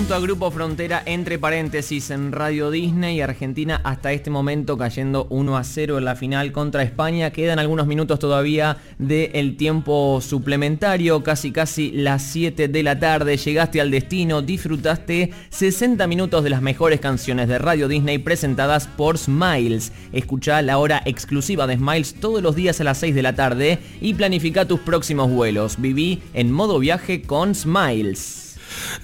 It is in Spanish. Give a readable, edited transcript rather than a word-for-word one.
junto a Grupo Frontera, entre paréntesis, en Radio Disney. Argentina hasta este momento cayendo 1-0 en la final contra España. Quedan algunos minutos todavía del tiempo suplementario, casi las 7 de la tarde. Llegaste al destino, disfrutaste 60 minutos de las mejores canciones de Radio Disney presentadas por Smiles. Escuchá la hora exclusiva de Smiles todos los días a las 6 de la tarde y planifica tus próximos vuelos. Viví en modo viaje con Smiles.